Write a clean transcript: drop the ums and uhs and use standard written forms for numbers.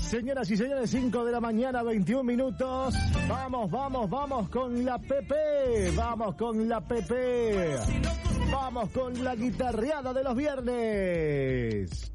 Señoras y señores, 5 de la mañana, 21 minutos. Vamos con la PP. Vamos con la PP. Vamos con la guitarreada de los viernes.